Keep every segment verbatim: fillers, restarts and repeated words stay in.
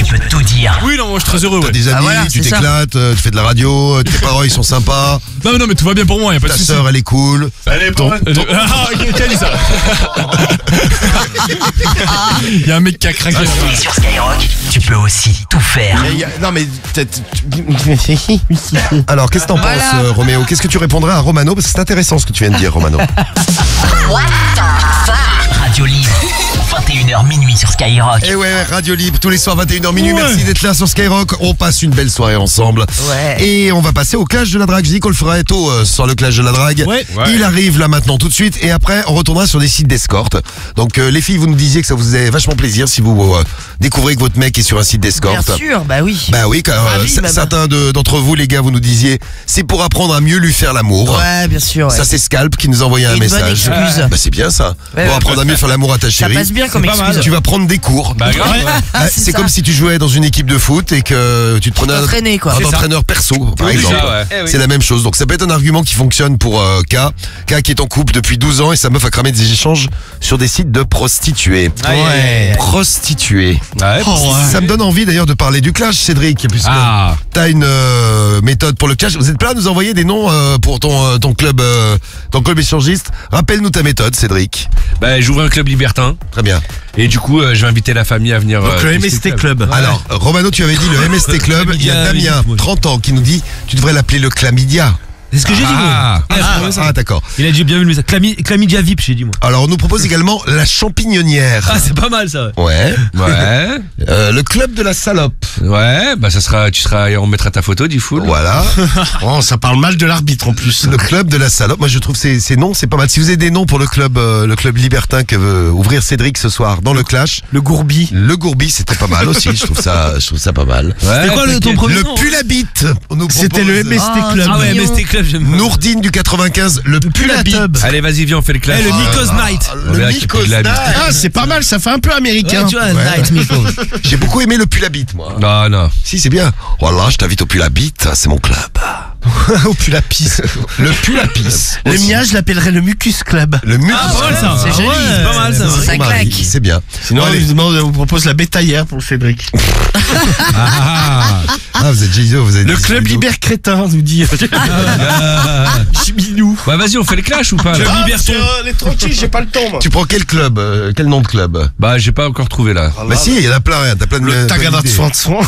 peut tout dire. Oui, non, moi je suis très heureux. T'as Ouais. des amis, Ah, voilà, tu c'est ça. t'éclates, euh, tu fais de la radio, euh, tes parents ils sont sympas, Non, mais non, mais tout va bien pour moi, y a pas de ta soucis. sœur elle est cool. Allez, ton- Euh, Ah, qui a dit ça? Il y a un mec qui a craqué. Et sur Skyrock, tu peux aussi tout faire. Mais y a- non mais peut-être. Alors qu'est-ce que t'en Voilà. penses euh, Roméo? Qu'est-ce que tu répondrais à Romano? Parce que c'est intéressant ce que tu viens de dire Romano. Radio Libre, vingt et une heures minuit sur Skyrock. Et ouais, Radio Libre, tous les soirs vingt et une heures minuit. Ouais. Merci d'être là sur Skyrock. On passe une belle soirée ensemble. Ouais. Et on va passer au clash de la drague. Je dis qu'on le fera tôt euh, sur le clash de la drague. Ouais. Ouais. Il arrive là maintenant tout de suite. Et après, on retournera sur des sites d'escorte. Donc euh, les filles, vous nous disiez que ça vous faisait vachement plaisir si vous euh, découvrez que votre mec est sur un site Bien d'escorte. sûr, bah oui. Bah oui, car, euh, Ravi, c- même. certains de- d'entre vous, les gars, vous nous disiez, c'est pour apprendre à mieux lui faire l'amour. Ouais, bien sûr. Ouais. Ça c'est Scalp qui nous a envoyé un Une bonne message. excuse. Bah c'est bien ça. Ouais, pour ouais. apprendre à mieux faire l'amour à ta Ça chérie. passe bien comme pas mal. excuse. Tu vas prendre des cours. Bah, grave. ouais. Ah, Ouais, c'est c'est ça. comme si tu jouais dans une équipe de foot et que tu te prenais un, T'entraîner, quoi. un C'est ça. entraîneur perso, par Oui, exemple. ça, ouais. C'est la même chose. Donc ça peut être un argument qui fonctionne pour euh, K. K qui est en couple depuis douze ans et sa meuf a cramé des échanges sur des sites de prostituées. Ouais. Prostituées. Ouais. Ça me donne envie d'ailleurs de parler du clash, Cédric, puisque Ah. t'as une euh, méthode pour le clash. Vous êtes prêt à nous envoyer des noms euh, pour ton euh, ton club euh, ton club échangiste? Rappelle-nous ta méthode, Cédric. Bah, j'ouvre un club libertin Très bien. et du coup, euh, je vais inviter la famille à venir. Donc euh, le M tester S T Club. Alors, Romano, tu avais dit le M S T Club. Il y a Chlamydia, Damien, oui. trente ans, qui nous dit tu devrais l'appeler le Chlamydia. C'est ce que j'ai dit, moi. Ah. Ah, ah, d'accord. Il a dit bien vu le message. Clami- Chlamydia V I P, j'ai dit, moi. Alors, on nous propose également la champignonnière. Ah, c'est pas mal, ça. Ouais. Ouais, Euh, le club de la salope. ouais, bah ça sera, tu seras, on mettra ta photo du full. Voilà. Oh, ça parle mal de l'arbitre en plus. Le club de la salope. Moi, je trouve ces, ces noms, c'est pas mal. Si vous avez des noms pour le club, euh, le club libertin que veut ouvrir Cédric ce soir dans le clash, Le Gourbi. le Gourbi, c'était pas mal aussi. Je trouve ça, je trouve ça pas mal. Ouais, C'est quoi le, ton t'inquiète. premier Le nom? Pulabite. On nous C'était propose- le M S T Ah, Club. Ah ouais, mignon. M S T Club, j'aime bien. Nourdine du quatre-vingt-quinze. Le Pulabite. Pulatub. Allez, vas-y, viens, on fait le clash. Eh, le Nikos Night. On Le verra qui Nikos peut de la Night. bite. Ah, c'est pas mal, ça fait un peu américain. Ouais, tu vois, Night, Mikos. J'ai beaucoup aimé le Pulabite, moi. Non, non. Si, c'est bien. Voilà, je t'invite au Pulabite, c'est mon club. Au Pulapis. Le Pulapis. Le mien, je l'appellerais le Mucus Club. Le Mucus. Ah, pas mal, ça. C'est Ah joli. ouais, c'est pas mal, ça. C'est Ça mon mari, claque. c'est bien. Sinon, Bon, on allez. vous demande, on vous propose la bétaillère pour Cédric. Ah, Ah, vous êtes J-Zo, vous êtes Le club Liber Crétin, nous dit. Chiminou. bah vas-y, on fait le clash ou pas là Ah, parce que, euh, les tranquilles, j'ai pas le temps, moi. Tu prends quel club euh, Quel nom de club? Bah, j'ai pas encore trouvé là. Bah si, il y en a plein, t'as plein de Le plein Tagada de d'idées. soin de soin.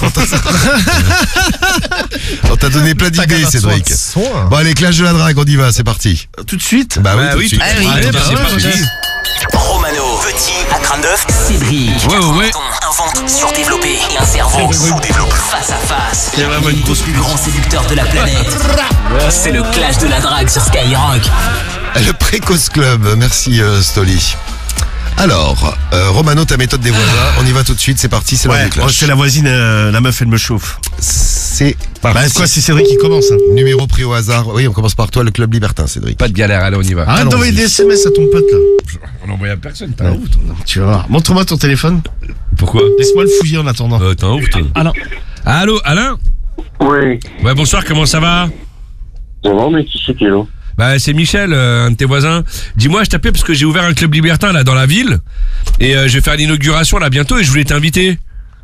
On t'a donné plein d'idées, Tagada de Cédric. soin de soin. Bon, allez, clash de la drague, on y va, c'est parti. Tout de suite. Bah oui, Bah tout de oui, suite. Ah oui. Allez, bah, c'est ouais, parti. ouais. Romano, petit à Crâne d'œuf, Cédric. Ouais, ouais, ouais. Invente, surdéveloppé et un cerveau sous-développé. Face à face. C'est vraiment une Les grosse plus grands séducteurs de la planète. C'est le clash de la drague sur Skyrock. Le Précoce Club, merci euh, Stoli. Alors, euh, Romano, ta méthode des voisins, on y va tout de suite, c'est parti, c'est l'heure Ouais, du clash. oh, c'est la voisine, euh, la meuf, elle me chauffe. C'est Bah, quoi, c'est Cédric qui commence. Hein. numéro pris au hasard. Oui, on commence par toi, le club libertin, Cédric. Pas de galère, allez, on y va. Arrête Allons-y. d'envoyer des S M S à ton pote, là. On envoie à personne, t'as Ouais. Tu vas voir. Montre-moi ton téléphone. Pourquoi Laisse-moi le fouiller en attendant. Euh, T'es un ouf, toi. Alain. Allô, Alain Oui, Ouais, bonsoir, comment ça va? ça va, mais qui c'est qui est là? Bah, c'est Michel, euh, un de tes voisins. Dis-moi, je t'appelais parce que j'ai ouvert un club libertin là dans la ville et euh, je vais faire l'inauguration là bientôt et je voulais t'inviter.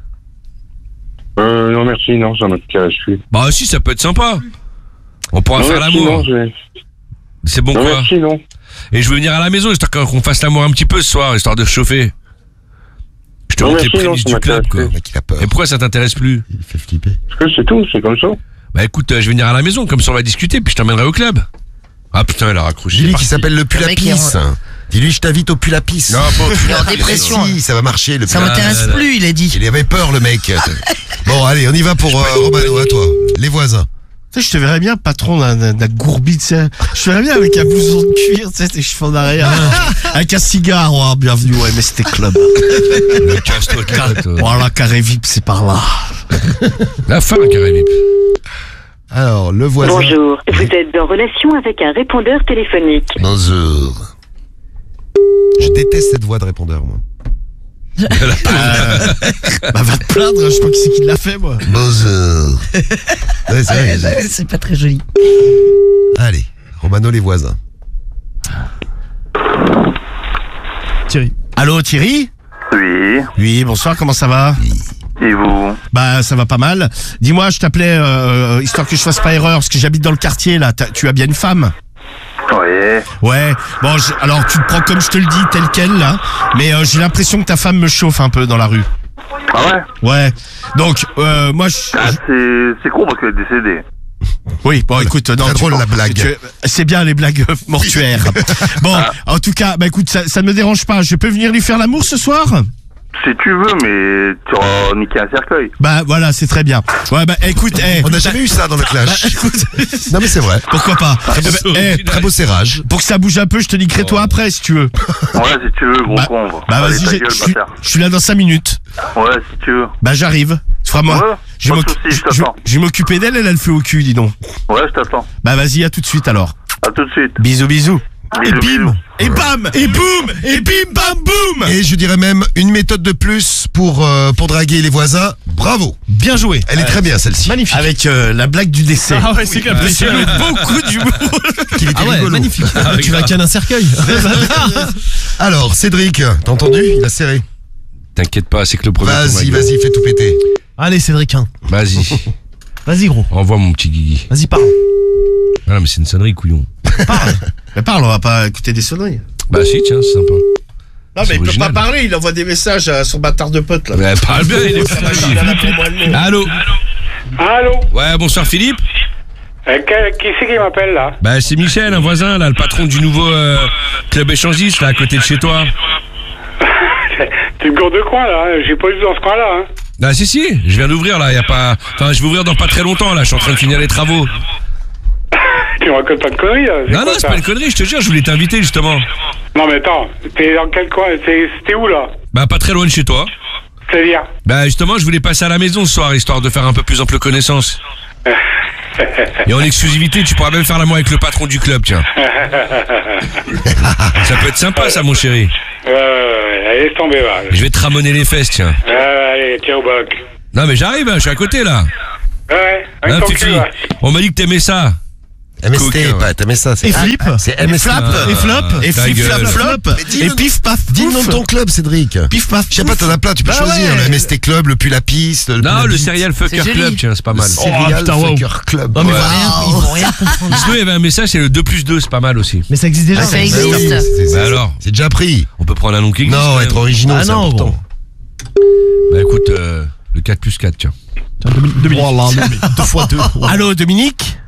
Euh, non merci, non, ça m'a piqué à la cheville. Bah si, ça peut être sympa. On pourra Non faire merci, l'amour. non, j'ai- C'est bon non quoi. merci, non. Et je veux venir à la maison histoire qu'on fasse l'amour un petit peu ce soir, histoire de chauffer. Je te Non, montre les merci, non, prémices ça du club m'intéresse quoi. Le mec, il a peur. Et pourquoi ça t'intéresse plus? Il fait flipper. Parce que c'est tout, c'est comme ça. Bah écoute, euh, je vais venir à la maison, comme ça on va discuter, puis je t'emmènerai au club. Ah putain, elle a raccroché. Dis-lui Parti. qui s'appelle le Pulapis. Le mec est Dis-lui, je t'invite au Pulapis. Non, bon, Il est en dépression. Si, ça va marcher, le Ça Pulapis. m'intéresse plus, il a dit. Il avait peur, le mec. Bon, allez, on y va pour euh, Romano, à toi. Les voisins. Tu sais, je te verrais bien patron d'un- d'un d'un gourbi, tu sais. Je te verrais bien avec un blouson de cuir, tu sais, tes cheveux en arrière. Avec un cigare, oh, bienvenue au M S T Club. Mais casse-toi, casse-toi. Voilà, carré V I P, c'est par là. La fin, carré V I P. Alors, le voisin. Bonjour, vous êtes en relation avec un répondeur téléphonique. Bonjour. Je déteste cette voix de répondeur, moi. Bah, va te plaindre, je sais pas qui c'est qui l'a fait, moi. Bonjour. Ouais, c'est vrai. Ouais, C'est pas très joli. Allez, Romano, les voisins. Thierry. Allô, Thierry? Oui, Oui, bonsoir, comment ça va? et Et vous? Bah ça va pas mal. Dis-moi, je t'appelais euh, histoire que je fasse pas erreur parce que j'habite dans le quartier là. T'as- Tu as bien une femme? Ouais. Ouais. Bon, je- alors tu te prends comme je te le dis tel quel là, mais euh, j'ai l'impression que ta femme me chauffe un peu dans la rue. Ah ouais? Ouais. Donc euh, moi je. Ah, c'est, c'est con parce qu'elle est décédée. Oui, bon, écoute, non, Très tu- drôle, la blague. tu- C'est bien les blagues euh, mortuaires. Bon, en tout cas, bah écoute, ça, ça ne me dérange pas. Je peux venir lui faire l'amour ce soir? Si tu veux, mais tu auras niqué un cercueil. Bah voilà, c'est très bien. Ouais, bah écoute, eh, On n'a jamais eu ça dans le bah, clash. écoute, Non mais c'est vrai. pourquoi pas? Eh ben, eh, Très beau serrage. pour que ça bouge un peu, je te niquerai toi après si tu veux. Ouais, si tu veux, gros Bah, con. bah Allez, vas-y, ta j'ai- gueule, je suis- bâtard. je suis là dans cinq minutes. Ouais, si tu veux. Bah j'arrive. Feras-moi. Ouais, je pas vais de m'occu- soucis, je je- t'attends. je vais m'occuper d'elle, elle a le feu au cul, dis donc. Ouais, je t'attends. Bah vas-y, à tout de suite alors. À tout de suite. Bisous, bisous. Bisous, et bim, bisous. et bam, et boum, et bim, bam, boum. Et je dirais même une méthode de plus pour euh, pour draguer les voisins. Bravo. Bien joué. Elle est très bien celle-ci. Magnifique. Avec euh, la blague du décès. Ah ouais, c'est clair. Monsieur avec beaucoup d'humour. Qu'il était Ah ouais, rigolo. magnifique. Tu vas canner un cercueil. Alors Cédric, t'as entendu? Il a serré. T'inquiète pas, c'est que le premier tour, Vas-y, ma gueule. vas-y, fais tout péter. Allez, Cédric. hein. Vas-y, Vas-y, gros. envoie mon petit Guigui. Vas-y, parle. Ah non, mais c'est une sonnerie, couillon. Mais parle, on va pas écouter des sonneries. Bah si, tiens, c'est sympa. Non, C'est mais il peut original. pas parler, il envoie des messages à son bâtard de pote là. Bah, parle bien, il est Ça va, il a la pour moi, le nom. Allô? Allô? Ouais, bonsoir Philippe. Euh, que- qui c'est qui m'appelle là? Bah c'est Michel, un voisin, là, le patron du nouveau euh, club échangiste, là, à côté de chez toi. Tu me cours de coin là, hein. J'ai pas eu dans ce coin là. Hein. Ah si si, je viens d'ouvrir là, y a pas. Enfin, je vais ouvrir dans pas très longtemps là, je suis en train de finir les travaux. Tu me racontes pas de conneries là. Non quoi, non, c'est ça pas une connerie, je te jure, je voulais t'inviter justement. Non mais attends, t'es dans quel coin? T'es- C'était où là? Bah pas très loin de chez toi. C'est-à-dire? Bah justement, je voulais passer à la maison ce soir, histoire de faire un peu plus ample connaissance. Et en exclusivité, tu pourras même faire l'amour avec le patron du club, tiens. Ça peut être sympa ça, mon chéri. Ouais, ouais, ouais, allez, laisse tomber là. Je vais te ramoner les fesses, tiens. Ouais, ouais, allez, tiens au boc. Non mais j'arrive, hein, je suis à côté là. Ouais, ouais, Hein, avec ton Fifi, cul, ouais. on m'a dit que t'aimais ça. M S T, Coquin, pas, t'aimais ça. c'est- Et flip. Ah, C'est M S T. Flap, Ah, et flop, et ta flip, gueule. flap, flop, Mais dis et le- pif, paf, Dis le nom de pouf. ton club, Cédric. Pif, paf, Je sais pas, t'en as plein, tu peux Bah choisir. ouais. Le M S T Club, le pull à piste. Le Non, pull à le bite. Serial Fucker joli. Club, tiens, c'est pas Le mal. Serial putain, wow. Fucker Club. Non, mais Ouais. ils vont rien, ils vont rien comprendre. Sinon, il y avait un message, c'est le deux plus deux, c'est pas mal aussi. Mais ça existe déjà. Ah, ça Bah existe. oui, c'est- c'est- Bah alors, C'est déjà pris. on peut prendre un nom qui existe. Non, quand être même. originaux, Ah c'est non, important. gros. Bah écoute, euh, le quatre plus quatre, tiens. Tiens, deux minutes. Deux minutes. Deux fois deux. Allô, Dominique?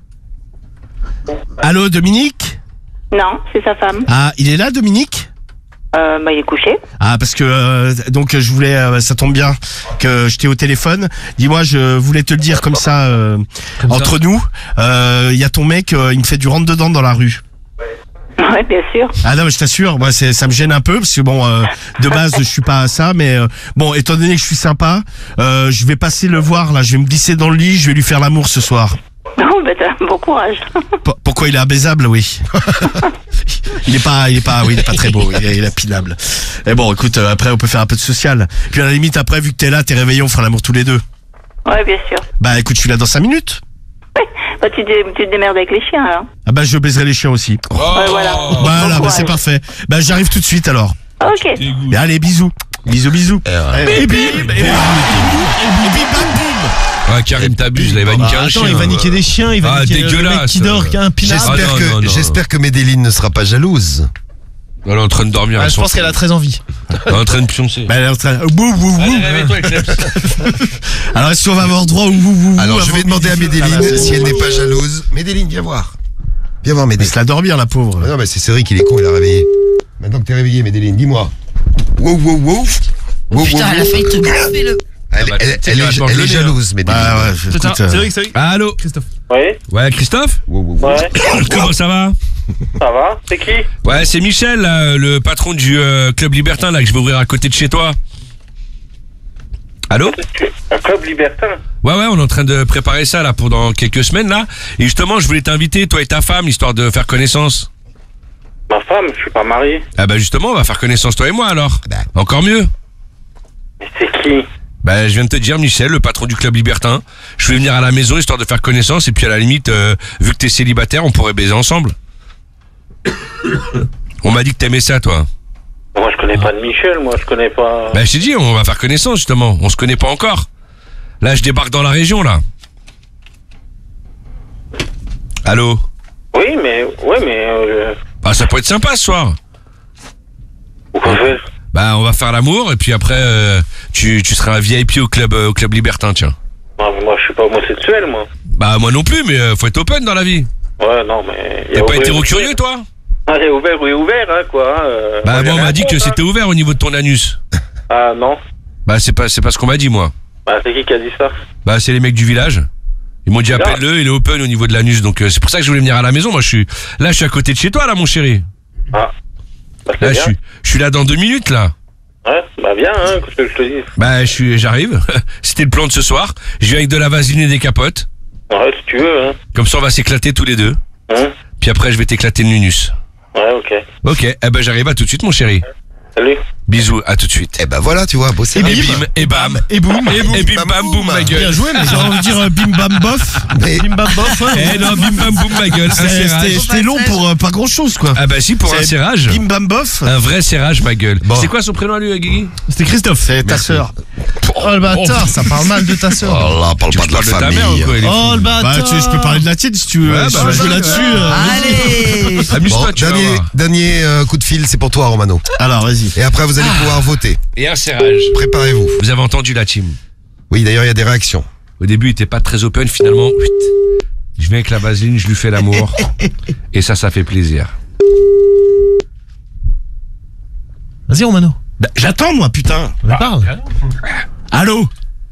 Allô, Dominique? Non, c'est sa femme. Ah, il est là, Dominique? Euh, bah, il est couché. Ah, parce que euh, donc je voulais, euh, ça tombe bien que je t'ai au téléphone. Dis-moi, je voulais te le dire comme ça euh, Comme entre nous. Il y a ton mec, euh, il me fait du rentre dedans dans la rue. Ouais, bien sûr. Ah non, mais je t'assure, moi c'est, ça me gêne un peu parce que bon, euh, de base je suis pas à ça, mais euh, bon, étant donné que je suis sympa, euh, je vais passer le voir là, je vais me glisser dans le lit, je vais lui faire l'amour ce soir. Non, bah, t'as bon courage. P- Pourquoi il est imbaisable, oui. Il est pas, il est pas, oui, il est pas très beau, il est, il est impilable. Et bon, écoute, euh, après on peut faire un peu de social. Puis à la limite, après, vu que t'es là, t'es réveillé, on fera l'amour tous les deux. Ouais, bien sûr. Bah écoute, je suis là dans cinq minutes. Ouais, bah, tu, dé- tu te démerdes avec les chiens, alors. Ah bah je baiserai les chiens aussi. Oh, Ouais, voilà. Voilà, Bon bah courage. c'est parfait. Bah j'arrive tout de suite alors. Ok. Et allez, bisous. Bisous, bisous. ouais. Et bim, et bim, et bim, bam, boum. Ouais, Karim, t'abuses, là, il va niquer un chien. Attends, il va niquer des chiens, il va Ah, niquer le mec dégueulasse. qui dort, qui a un pinard. Ah, J'espère non, que, non, non. j'espère que Medellin ne sera pas jalouse. Elle est en train de dormir. Ah, elle je s'en pense fout. qu'elle a très envie. Elle est en train de pioncer. Bah elle est en train. Bouh, bouh, bouh. Allez, réveille-toi, Eclipse. Alors est-ce qu'on va avoir droit au bouh, bouh, bouh Alors je avant vais demander à midi Medellin Ah, là, c'est si elle bon. n'est pas jalouse. Medellin, viens voir. Viens voir Medellin. Laisse-la dormir, la pauvre. Ah non, mais c'est Cédric, il est con, il a réveillé. Maintenant que t'es réveillé, Medellin, dis-moi. Wow, wow, wow. Wow, Putain, wow, elle a wow. failli te bouffer le. Elle, bah, elle- c'est elle qu'elle va est, te manger elle est le nez, jalouse, Medellin. Bah ouais, je- écoute, euh, Cédric, Cédric. Allô? Christophe. Ouais, Ouais, Christophe? Wow, wow, wow. ouais, Comment ça va? ça va? C'est qui? Ouais, c'est Michel, là, le patron du euh, club libertin, là, que je vais ouvrir à côté de chez toi. Allô? Un club libertin? Ouais, ouais, on est en train de préparer ça, là, pour dans quelques semaines, là. Et justement, je voulais t'inviter, toi et ta femme, histoire de faire connaissance. Ma femme, je suis pas marié. Ah bah justement, on va faire connaissance, toi et moi, alors. Encore mieux. Mais c'est qui? Bah, je viens de te dire, Michel, le patron du club libertin. Je vais venir à la maison, histoire de faire connaissance, et puis à la limite, euh, vu que t'es célibataire, on pourrait baiser ensemble. On m'a dit que t'aimais ça, toi. Moi, je connais pas de Michel, moi, je connais pas... Bah je t'ai dit, on va faire connaissance justement. On se connaît pas encore. Là, je débarque dans la région, là. Allô? Oui, mais... Ouais, mais... Euh, Bah ça peut être sympa ce soir. pourquoi faire? Bah on va faire l'amour et puis après euh, tu, tu seras un V I P au club euh, au club libertin, tiens. Moi, moi, je suis pas homosexuel, moi. Bah moi non plus, mais euh, faut être open dans la vie. Ouais, non, mais... y a T'es pas ouvert- hétéro-curieux toi? Ah, c'est ouvert, oui, ouvert, hein, quoi. Euh, Bah moi, moi on j'ai m'a rien dit que contre, c'était hein. ouvert au niveau de ton anus. Ah, non. Bah c'est pas c'est pas ce qu'on m'a dit moi. Bah, c'est qui qui a dit ça? Bah c'est les mecs du village. Ils m'ont dit Là. appelle-le, il est open au niveau de l'anus, donc euh, c'est pour ça que je voulais venir à la maison. Moi je suis là, je suis à côté de chez toi là, mon chéri. Ah. Bah, c'est Là je bien. suis je suis là dans deux minutes là. Ouais, bah bien, hein, qu'est-ce que je te dis? Bah je suis j'arrive. C'était le plan de ce soir. Je viens avec de la vaseline et des capotes. Ouais, si tu veux, hein. Comme ça on va s'éclater tous les deux. Hein? Puis après je vais t'éclater le nunus. Ouais, ok. Ok, eh ben j'arrive à tout de suite mon chéri. Salut. Bisous, à tout de suite. Eh ben voilà, tu vois, bosser. Et bim, et bam, Et boum. et boum, et bim bam boum ma Bien gueule. joué, mais j'ai envie de dire euh, bim bam bof. Mais- Bim bam bof, ouais. Eh non, bim bam boum ma gueule, un C'était serrage. c'était long pour euh, pas grand chose quoi. Ah bah si, pour un C'est serrage. Bim bam bof. Un vrai serrage ma gueule. Bon. C'est quoi son prénom à lui, Guigui? C'était Christophe. C'est ta sœur. Oh le bâtard, ça parle mal de ta sœur. Oh là, parle Tu pas de la parles de ta famille. mère ou quoi? il est fou. Oh le Bah bâtard. tu sais, je peux parler de la tienne si tu veux. Ouais, Si bah, tu veux jouer vas-y, là-dessus. ouais. euh, Allez. Amuse-toi, Bon, tu vas dernier, voir. dernier euh, coup de fil, c'est pour toi, Romano. Alors vas-y. Et après, vous allez pouvoir voter. Et un serrage. Préparez-vous. Vous avez entendu la team. Oui, d'ailleurs, il y a des réactions. Au début, il était pas très open, finalement. huit. Je viens avec la vaseline, je lui fais l'amour. Et ça, ça fait plaisir. Vas-y Romano. Bah, j'attends moi putain. Parle. Allô.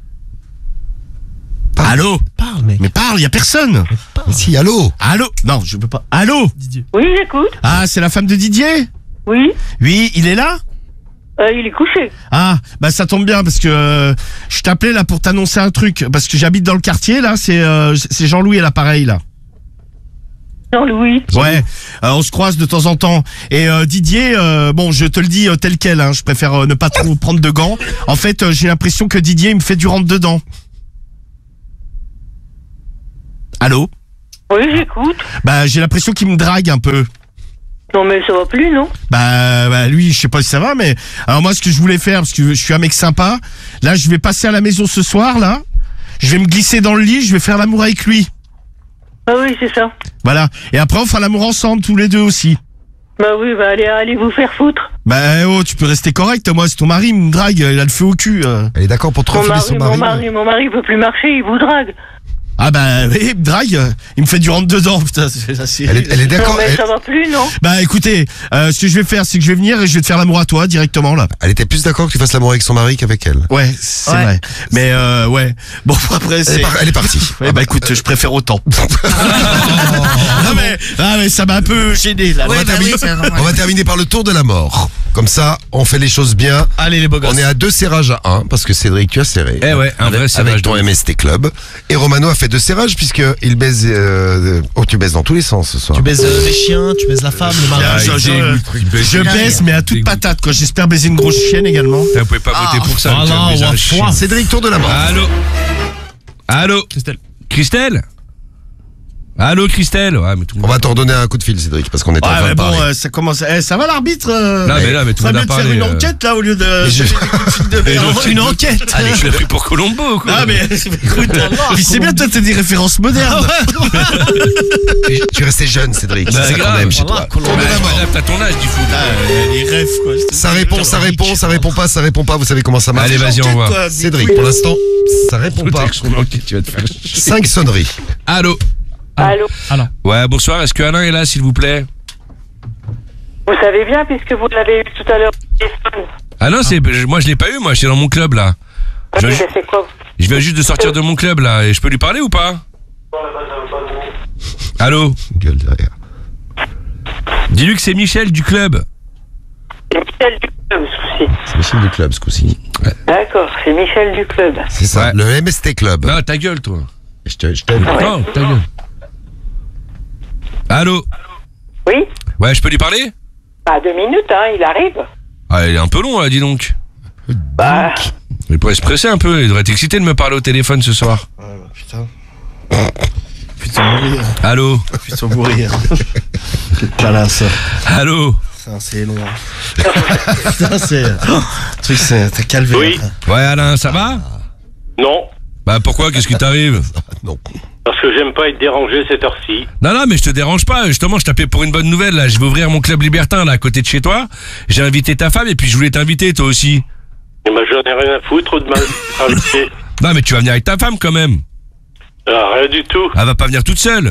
Allô. Parle mec. Mais parle, y a personne. Mais si, allô. Allô. Non, je peux pas. Allô. Didier. Oui, j'écoute. Ah, c'est la femme de Didier. Oui, Oui, il est là. euh, il est couché. Ah, bah ça tombe bien parce que euh, je t'appelais là pour t'annoncer un truc parce que j'habite dans le quartier là, c'est euh, c'est Jean-Louis à l'appareil là. Jean-Louis. Ouais, euh, on se croise de temps en temps. Et euh, Didier, euh, bon, je te le dis euh, tel quel, hein, je préfère euh, ne pas trop prendre de gants. En fait, euh, j'ai l'impression que Didier il me fait du rentre dedans. Allô. Oui, j'écoute. Bah j'ai l'impression qu'il me drague un peu. Non, mais ça va plus, non? Bah, bah lui, je sais pas si ça va, mais alors moi, ce que je voulais faire, parce que je suis un mec sympa, là, je vais passer à la maison ce soir, là. Je vais me glisser dans le lit, je vais faire l'amour avec lui. Ah oui, c'est ça. Voilà. Et après, on fera l'amour ensemble, tous les deux aussi. Bah oui, bah allez, allez vous faire foutre. Bah, oh, tu peux rester correct. Moi, c'est ton mari, il me drague, il a le feu au cul. euh. Elle est d'accord pour te Mon refiler mari, son mon mari. mari, mon mari peut plus marcher, il vous drague. Ah bah, oui, il me drague, euh, il me fait du rentre dedans, putain, c'est ça, c'est- Elle est, elle est Non, d'accord. mais Elle, ça va plus, non? Bah, écoutez, euh, ce que je vais faire, c'est que je vais venir et je vais te faire l'amour à toi, directement, là. elle était plus d'accord que tu fasses l'amour avec son mari qu'avec elle. Ouais, c'est Ouais. vrai. Mais, euh, ouais. Bon, après, Elle est, c'est... par- elle est partie. Ouais, bah écoute, je préfère autant. ah, mais, ah mais ça m'a un peu gêné là. On va, Ouais, bah terminer, oui, c'est normal. on va terminer par le tour de la mort. Comme ça, on fait les choses bien. Allez les beaux gosses. On est à deux serrages à un, parce que Cédric, tu as serré. Eh ouais, un avec, vrai serrage avec ton de- M S T Club. Et Romano a fait deux serrages, puisque il baise. Euh, oh, tu baises dans tous les sens ce soir. Tu baises euh, les chiens, tu baises la femme, le mari. Ah, je, je- je baisse, mais à toute patate, quoi. J'espère baiser une grosse chienne également. Vous pouvez pas voter pour ça. Ah putain, non, mais j'ai un ouais, chien. foi. Cédric, tour de la mort. Allô. Allô. Christelle. Christelle. Allô Christelle. Ouais, mais tout le On monde. va t'en redonner un coup de fil, Cédric, parce qu'on est en Ouais, train mais de bon, parler. euh, ça commence. Eh, ça va l'arbitre euh, Non, mais là, mais tout le ça monde a mieux de faire parlé. une euh. enquête là au lieu de. Mais je- de coups de fil de Mais merde. je- Une enquête. Allez, je l'ai pris pour Colombo quoi. Ah mais écoute, puis c'est bien toi t'as des références modernes. Et tu restais jeune, Cédric. Bah, C'est ça qu'on grave. aime chez Voilà, toi. Tour de Ouais, la mort. madame, t'as ton âge du foot. Ah, euh, les rêves quoi. je te Ça dis. répond, ça répond, ça répond pas, ça répond pas. Vous savez comment ça marche. Allez, vas-y, Enquête, envoie. quoi, Cédric, pour l'instant, ça répond Tout pas. avec son enquête, tu vas te faire chier. Cinq sonneries. Allô. Allô? Ouais, bonsoir. Est-ce que Alain est là, s'il vous plaît? Vous savez bien, puisque vous l'avez eu tout à l'heure au téléphone. Ah non, c'est moi je l'ai pas eu. Moi, j'étais dans mon club là. Ah Je oui, viens, mais c'est quoi? je viens juste de sortir de mon club là. Et je peux lui parler ou pas? Allô. Gueule derrière. Dis-lui que c'est Michel du club. C'est Michel du club, ce coup-ci. C'est Michel du club, ce coup-ci. D'accord, c'est Michel du club. C'est ça, Ouais. le M S T Club. Non, ta gueule, toi. Je te, je te- Non, ta gueule. Allô. Oui? Ouais, je peux lui parler? Bah, deux minutes, hein, il arrive. Ah, il est un peu long là, dis donc. Bah, Il pourrait se presser un peu. Il devrait être excité de me parler au téléphone ce soir. Ouais, bah, putain. Putain mourir. Allô. Putain mourir. Pas là ça. Allô. Putain, c'est long. Hein. Putain, c'est. Oh, le truc, c'est. T'as calvé. Oui. Ouais, Alain, ça va? Non, Bah pourquoi? Qu'est-ce qui t'arrive? Non. parce que j'aime pas être dérangé cette heure-ci. Non, non, mais je te dérange pas. Justement, je t'appelais pour une bonne nouvelle. Là, je vais ouvrir mon club libertin là à côté de chez toi. J'ai invité ta femme et puis je voulais t'inviter toi aussi. Et ben, j'en ai rien à foutre de mal invité. Non, mais tu vas venir avec ta femme quand même. Ah, rien du tout. Elle va pas venir toute seule.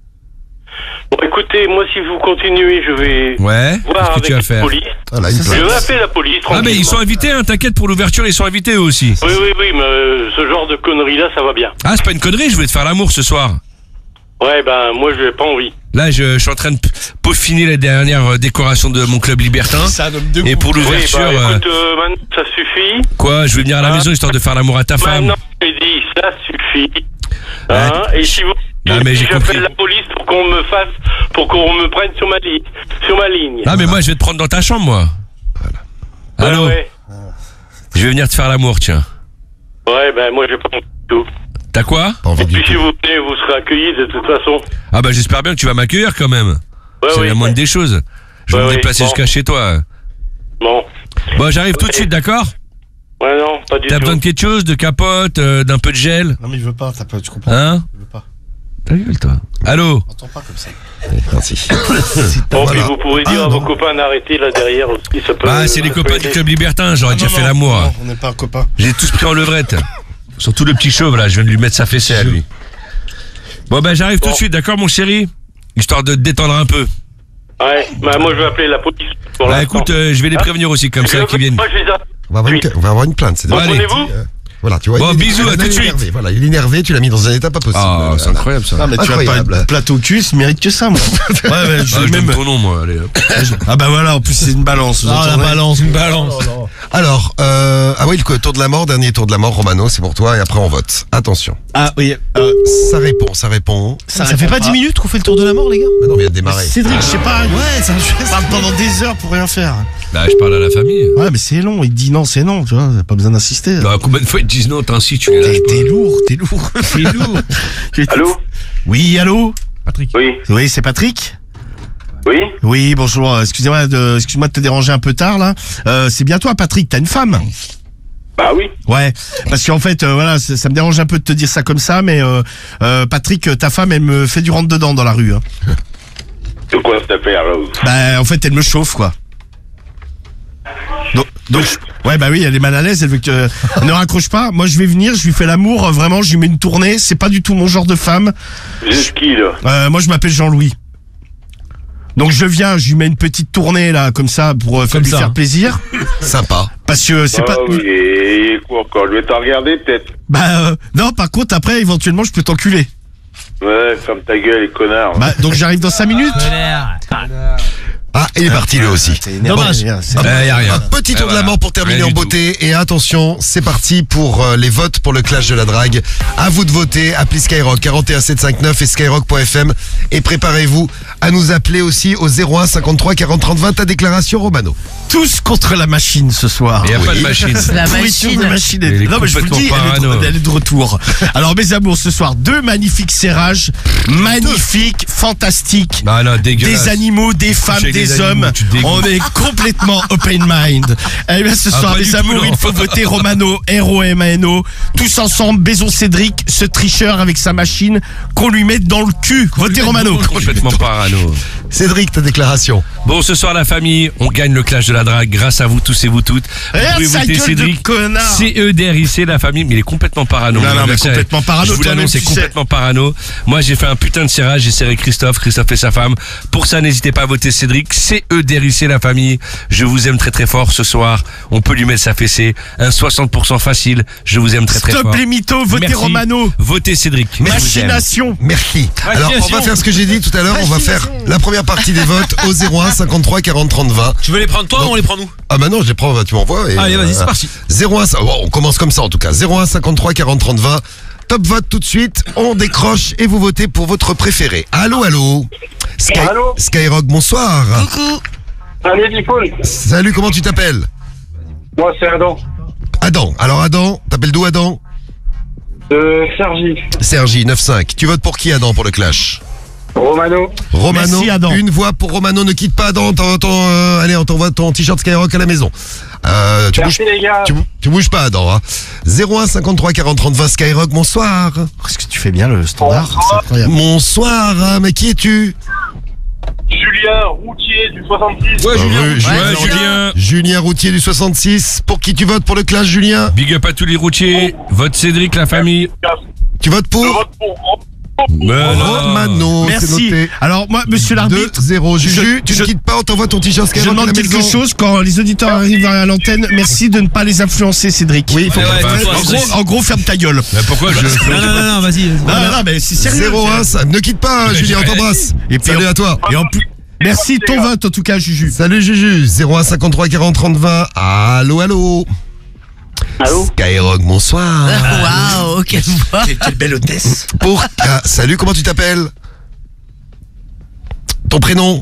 Bon, écoutez, moi, si vous continuez, je vais Ouais. voir Qu'est-ce que avec tu vas la faire? police. Ah, là, une Je plainte. vais appeler la police, Ah, mais ils sont tranquillement. invités, hein. T'inquiète, pour l'ouverture, ils sont invités eux aussi. Oui, oui, oui, mais euh, ce genre de conneries-là, ça va bien. Ah, c'est pas une connerie. Je voulais te faire l'amour ce soir. Ouais, ben, moi, je n'ai pas envie. Là, je, je suis en train de p- peaufiner les dernières euh, décorations de mon club libertin. C'est un homme de Et pour Oui, l'ouverture, bah, euh, écoute, euh, maintenant, ça suffit. quoi? Je vais venir à la Ah. maison histoire de faire l'amour à ta femme. Maintenant, je dis, ça suffit. Hein, et si vous... Non, mais si j'ai compris. j'appelle la police pour qu'on me fasse... Pour qu'on me prenne sur ma, li... sur ma ligne. Ah, mais moi, je vais te prendre dans ta chambre, moi. Ouais, Allô? ouais. Je vais venir te faire l'amour, tiens. Ouais, ben, moi, j'ai pas envie du tout. T'as quoi? Pas envie Et du puis, si tout. vous venez, vous serez accueillis de toute façon. Ah bah j'espère bien que tu vas m'accueillir quand même. Ouais, C'est oui. la moindre des choses. Je vais Ouais, me oui, déplacer bon. jusqu'à chez toi. Bon. Bon, j'arrive tout de suite, d'accord? Ouais, non, pas du T'as tout. besoin de quelque chose, de capote, euh, d'un peu de gel? Non, mais il veut pas, t'as pas, tu comprends. Hein? Il veut pas. Ta gueule, toi. Allô? Entends pas comme ça. Merci. Bon, Voilà. puis vous pourrez dire Ah, à vos non. copains d'arrêter là derrière aussi. Ça peut, Bah c'est les ça peut copains aider. du club libertin, j'aurais Ah, déjà non, fait non, l'amour. non, on n'est pas copains. J'ai tous pris en levrette. Surtout le petit chauve là, je viens de lui mettre sa fessée à lui. Bon bah j'arrive tout de Bon. suite, d'accord mon chéri? Histoire de te détendre un peu. Ouais, bah moi je vais appeler la police pour Bah l'instant. écoute, euh, je vais les Ah. prévenir aussi comme ça Je- qu'ils viennent. Moi, je les a- On va avoir une, Oui. on va avoir une plainte. C'est Bon, allez. Comprenez-vous Euh, Voilà, tu vois. Bon, il est- bisous, il à est tout de suite. énervé. Voilà, il est énervé, tu l'as mis dans un état pas possible. Ah, c'est Voilà. incroyable ça. Ah, mais tu vas Incroyable. pas être plateau cul, ça mérite que ça, moi. Ouais, ouais, je Ah, vais je même. donne ton nom moi, allez. hop. Ah, bah voilà, en plus, c'est une balance. vous Ah, la entendez balance, une balance. Alors, euh, ah oui, le tour de la mort, dernier tour de la mort, Romano, c'est pour toi, et après on vote. Attention. Ah, oui. euh, Ça répond, ça répond. Ça, répond fait pas dix minutes qu'on fait le tour de la mort, les gars? Mais non, mais il a démarré. Cédric, je sais pas. Ouais, ça Je parle pendant des heures pour rien faire. Bah je parle à la famille. Ouais, mais c'est long. Il dit non, c'est non, tu vois. Pas besoin d'insister. Bah combien de fois ils te disent non, t'insistes, tu les lâches T'es pas. t'es lourd, t'es lourd. T'es lourd. Allô? Oui, allô? Oui. Oui, c'est Patrick? Oui? Oui, bonjour. euh, Excusez-moi de, excuse-moi de te déranger un peu tard, là. Euh, c'est bien toi, Patrick. T'as une femme? Bah oui. Ouais. Parce qu'en fait, euh, voilà, ça, ça me dérange un peu de te dire ça comme ça, mais euh, euh, Patrick, ta femme, elle me fait du rentre-dedans dans la rue. Hein. De quoi cette affaire là? Bah, en fait, elle me chauffe, quoi. Donc, donc, je- ouais, bah oui, elle est mal à l'aise, elle veut que, ne raccroche pas. Moi, je vais venir, je lui fais l'amour, euh, vraiment, je lui mets une tournée. C'est pas du tout mon genre de femme. Vous êtes qui là? Euh, moi, je m'appelle Jean-Louis. Donc, je viens, je lui mets une petite tournée, là, comme ça, pour euh, Comme lui ça. faire plaisir. Sympa. Parce que c'est Ah pas, oui, et quoi encore? Je vais t'en regarder peut-être. bah, euh, non, par contre, après, éventuellement, je peux t'enculer. Ouais, ferme ta gueule, les connards. Bah, donc, j'arrive dans cinq minutes. Ah, il est parti lui aussi. Dommage. C'est- Eh, y a rien. Un petit Eh, tour de la voilà. mort pour terminer Rien en du beauté. Et attention, c'est parti pour euh, les votes pour le clash de la drague. À vous de voter. Appelez Skyrock quarante et un sept cent cinquante-neuf et skyrock point f m. Et préparez-vous à nous appeler aussi au zéro un cinquante-trois quarante trente vingt. Ta déclaration, Romano. Tous contre la machine ce soir. Il y a pas de Oui. machine. La Pourriture machine. de machine. Elle est Non, mais je vous le dis, complètement elle est, de, parano. elle est de retour. Alors, mes amours, ce soir, deux magnifiques serrages. Magnifiques, fantastiques. Bah non, dégueulasse. Des animaux, des femmes, avec des des hommes. animaux, tu te dégoûtes. On est complètement open mind. Eh bien, ce Ah, soir, pas mes du tout, amours, non. il faut voter Romano, R O M A N O. Tous ensemble, baisons Cédric, ce tricheur avec sa machine, qu'on lui mette dans le cul. Votez Romano. Complètement parano. Cédric, ta déclaration. Bon, ce soir, la famille, on gagne le clash de la drague grâce à vous tous et vous toutes. Vous Regarde pouvez sa voter gueule de Cédric. connard. C E D R I C, la famille, mais il est complètement parano. Non, non, mais C'est- complètement parano, Je vous toi-même, l'annonce, c'est tu sais. complètement parano. Moi, j'ai fait un putain de serrage, j'ai serré Christophe, Christophe et sa femme. Pour ça, n'hésitez pas à voter Cédric. C E D R I C, la famille. Je vous aime très très fort ce soir. On peut lui mettre sa fessée. Un soixante pour cent facile. Je vous aime très très fort. Stop les mythos, votez Merci. Romano. Votez Cédric. Je vous aime. Machination. Merci. Alors, on va faire ce que j'ai dit tout à l'heure. On va faire la première partie des votes au zéro un cinquante-trois quarante trente vingt. Tu veux les prendre toi ou on les prend nous? Ah bah non, je les prends, tu m'envoies. et, Allez, vas-y, euh, c'est parti. zéro un, bon, on commence comme ça en tout cas. zéro un cinquante-trois quarante trente vingt. Top vote tout de suite. On décroche et vous votez pour votre préféré. Allô, allô. Sky- Allô Skyrock, bonsoir. Allez, Dipoul. Salut, comment tu t'appelles? Moi, c'est Adam. Adam. Alors Adam, t'appelles d'où Adam? De Sergi. Sergi, neuf cinq. Tu votes pour qui Adam pour le clash? Romano. Romano, Merci, Adam. une voix pour Romano. Ne quitte pas Adam. Ton, ton, euh, allez, on t'envoie ton t-shirt Skyrock à la maison. Euh, tu, Merci bouges, les gars. tu, tu bouges pas Adam. Hein. zéro un cinquante-trois quarante trente vingt Skyrock, bonsoir. Est-ce que tu fais bien le standard? C'est incroyable. Bonsoir, hein, mais qui es-tu? Julien Routier du soixante-six. Ouais, Euh, Julien. Julien. Ouais, Julien. Julien Routier du soixante-six. Pour qui tu votes pour le clash, Julien? Big up à tous les routiers. Vote Cédric, la famille. Tu votes pour? Je vote pour Mais non. Romano, c'est Merci. noté. Alors moi, monsieur l'arbitre, deux zéro. Juju, je- tu je- ne quittes pas, on t'envoie ton t-shirt je Skyrock à la demande maison. quelque chose quand les auditeurs arrivent à l'antenne. Merci de ne pas les influencer, Cédric. Oui, il faut Ouais, pas ouais, faire- toi, En c'est- gros, en gros, ferme ta gueule. Mais pourquoi je. Non, non, non, non, vas-y. vas-y. Non, non, non, mais c'est sérieux. zéro un, ça- ne quitte pas, Julien, on t'embrasse. Et puis, Salut on- à toi. Et en plus, merci ton vote en tout cas, Juju. Salut Juju, zéro un cinquante-trois quarante trente vingt. Allô, allô. Allô. Skyrock, bonsoir. Waouh, quelle voix. Quelle belle hôtesse. Pour ah, salut, comment tu t'appelles? Ton prénom?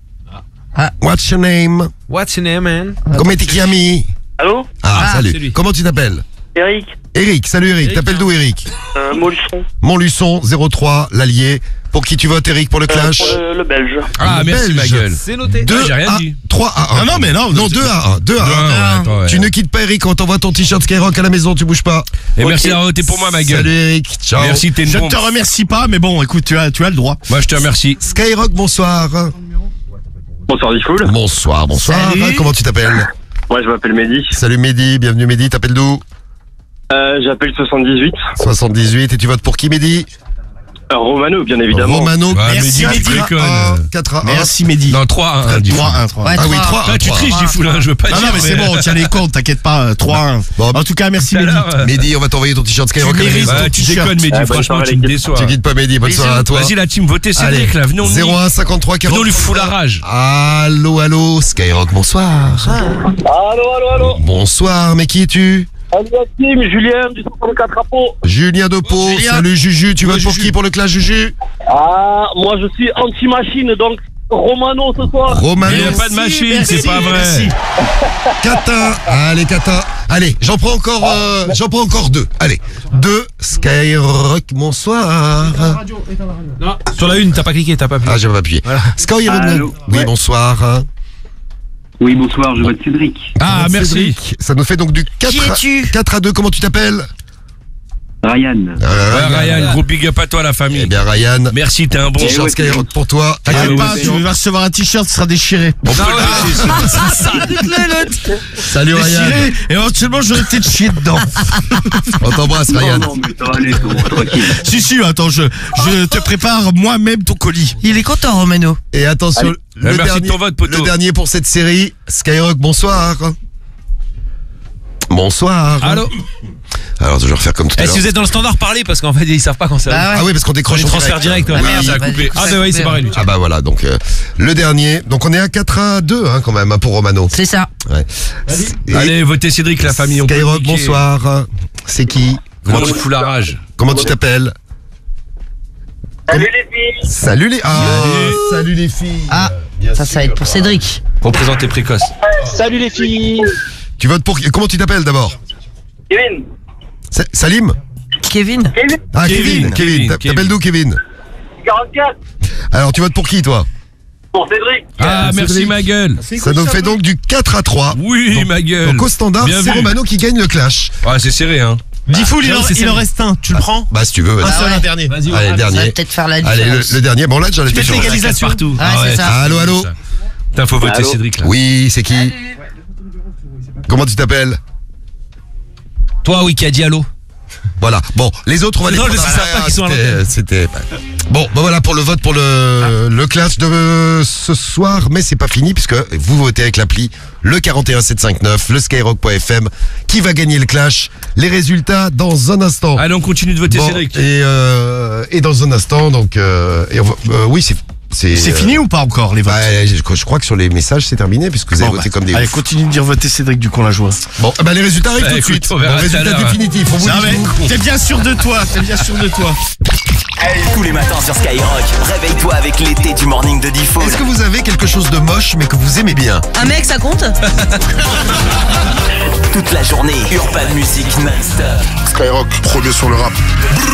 Ah. What's your name? What's your name, man? Come ti chiami? Allô. Ah, Ah, salut. c'est lui. Comment tu t'appelles? Eric. Eric, salut Eric. Eric, T'appelles hein. d'où Eric? Euh, Montluçon. Montluçon, zéro trois, l'Allier. Pour qui tu votes Eric pour le clash? Pour le, le Belge. Ah, Le merci, ma Belge. gueule. C'est noté. deux j'ai rien à dit. trois à un. Non, non, mais non, Non, c'est- deux à un. deux à Ah, un. ouais, attends, ouais. Tu ne quittes pas Eric, on t'envoie ton t-shirt Skyrock à la maison, tu bouges pas. Et merci d'avoir voté pour moi, ma gueule. Salut Eric, ciao. Merci, t'es une Je ne bombe. te remercie pas, mais bon, écoute, tu as, tu as le droit. Moi, je te remercie. Skyrock, bonsoir. Bonsoir, Diffoul. Bonsoir, bonsoir. Salut. Comment tu t'appelles? Moi, je m'appelle Mehdi. Salut Mehdi, bienvenue Mehdi, t'appelles d'où? Euh, J'appelle soixante-dix-huit. soixante-dix-huit, et tu votes pour qui Mehdi? Euh, Romano, bien évidemment. Romano, Ouais, merci Mehdi, tu quatre déconnes. à un. quatre à un. Merci, Mehdi. Non, trois à un. dis trois un, trois un. Ouais, Ah oui, trois. trois à un. Ah, tu trois à un. triches, dis foulin, je veux pas Non, dire. non, mais c'est bon, on tient les comptes, t'inquiète pas, trois un. Bon, En tout cas, merci, Tout à Mehdi. l'heure, euh, Mehdi, on va t'envoyer ton t-shirt Skyrock à la mérites maison. ton Ouais, tu t-shirt. déconnes, Mehdi, Ah, bonne franchement, soirée, tu me les gars. déçois. Tu quittes pas Mehdi, bonne soirée à toi. Vas-y, la team, votez Allez, Cédric, là, venons zéro un cinquante-trois quarante. Venons lui foutre la rage. Allô, allô, Skyrock, bonsoir. Allô, allô, allô. Bonsoir, mais qui es-tu? Salut la team, Julien du soixante-quatre à Pau. Julien de Pau. Julien. Salut Juju, tu votes pour qui pour le clash Juju? Ah, moi, je suis anti-machine, donc Romano ce soir. Romano. Il n'y a pas de machine, merci, c'est pas vrai. merci. Kata, allez Kata, allez, j'en prends encore, euh, j'en prends encore deux. Allez, deux. Skyrock, bonsoir. Non, sur la une, t'as pas cliqué, t'as pas pu. Ah, j'avais appuyé. Skyrock, Allô. oui, Ouais. bonsoir. Oui, bonsoir, je vote Cédric. Ah, merci. Cédric, ça nous fait donc du quatre Qui à, es-tu? quatre à deux. Comment tu t'appelles? Ryan. Euh, Ouais, Ryan, gros big up à toi, la Eh famille. bien Ryan, Merci, t'es un bon. t-shirt Skyrock pour toi. T'inquiète Ah, pas, oui, tu vas recevoir un t-shirt, il sera déchiré. On peut le laisser, ça. Salut Ryan, Déchiré, et éventuellement, j'aurais peut-être chié dedans. on t'embrasse Ryan. Non, mais ça va aller, c'est bon, tranquille. Si, si, attends, je, je te prépare moi-même ton colis. Il est content, Romano. Et attention, le, Merci de dernier, ton vote, poteau. le dernier pour cette série, Skyrock, bonsoir. Bonsoir. Allô? Alors, je vais refaire comme tout à Eh, l'heure. si vous êtes dans le standard, parlez parce qu'en fait, ils savent pas quand ça Bah arrive. ouais. Ah oui, parce qu'on décroche Les en transferts directs, ouais. Ah Oui. merde, ça a bah, coupé. du coup, Ah, ça bah a oui, coupé, c'est pareil, lui. Ah bah voilà, donc euh, le dernier. Donc on est à quatre à deux hein, quand même hein, pour Romano. C'est ça. Ouais. Et Allez, votez Cédric, la famille. On peut Skyrock, niquer. bonsoir. C'est qui? Comment tu fous la rage? Comment tu t'appelles? Salut les filles. Salut les ah, salut les filles. Ah, Bien ça, sûr. ça va être pour Cédric. Représentez précoce. Salut les filles. Tu votes pour qui? Comment tu t'appelles d'abord? Kevin. Sa- Salim? Kevin. Kevin. Ah Kevin, Kevin, Kevin. Kevin, T'a- Kevin. T'appelles d'où Kevin? quarante-quatre. Alors tu votes pour qui toi? Pour Cédric. Ah, merci, Cédric. ma gueule. Ça nous fait donc du quatre à trois. Oui, ma gueule. Donc au standard, Bien c'est vu. Romano qui gagne le clash. Ouais, c'est serré, hein. Diffoul, il, Ah, en- c'est il en ça. reste un. Tu le prends? Bah si tu veux, vas-y. Un seul, ouais. un dernier. Vas-y, Allez, le Ça va dernier. peut-être faire la Allez, le, différence. le dernier. Bon là, j'en ai Tu fait fais sur- l'égalisation partout. Ouais, c'est ça. Allô, allô. Putain, faut voter Allô Cédric, là. Oui, c'est qui? Comment tu t'appelles? Toi, oui, qui a dit allô? Voilà. Bon, les autres, on va les Non, prendre je sais après, pas hein, qu'ils sont à c'était- l'antenne. C'était. Bon, ben voilà pour le vote pour le, le clash de ce soir, mais c'est pas fini puisque vous votez avec l'appli le quatre un sept cinq neuf, le skyrock point f m. Qui va gagner le clash? Les résultats dans un instant. Allez, on continue de voter Bon, Cédric. et, euh, et dans un instant, donc, euh, et on va- euh, oui, c'est. C'est C'est euh, fini ou pas encore les votes? bah, je, je crois que sur les messages c'est terminé puisque vous avez Bon, voté bah, comme des allez, oufs. continue de dire voter Cédric du con la joie. Bon, eh ben, les résultats arrivent Bah, tout de écoute, suite. on verra Bon, tout à résultat l'heure. définitif. On vous Ah, dit mais t'es bien sûr de toi, t'es bien sûr de toi. Tous les matins sur Skyrock, réveille-toi avec l'été du morning de Diffoul. Est-ce que vous avez quelque chose de moche mais que vous aimez bien? Un mec, ça compte? Toute la journée, Urban Music non-stop. Skyrock, premier sur le rap.